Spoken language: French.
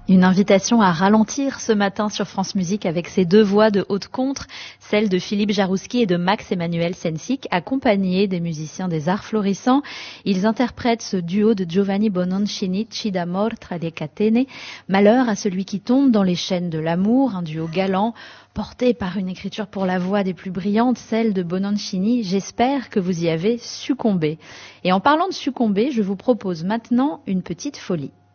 Une invitation à ralentir ce matin sur France Musique avec ces deux voix de haute contre, celle de Philippe Jarouski et de Max-Emmanuel Sensik, accompagnés des musiciens des Arts Florissants. Ils interprètent ce duo de Giovanni Bononcini, Ci d'amor tra le catene, Malheur à celui qui tombe dans les chaînes de l'amour, un duo galant, porté par une écriture pour la voix des plus brillantes, celle de Bononcini. J'espère que vous y avez succombé. Et en parlant de succomber, je vous propose maintenant une petite folie.